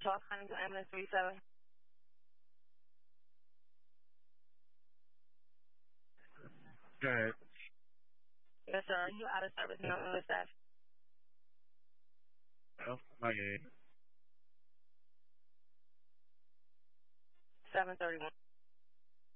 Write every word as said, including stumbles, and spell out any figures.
Talk Huntington Ambulance three seven. Go ahead. Yes, sir. Are you out of service and on the staff? Oh, my game. seven thirty-one.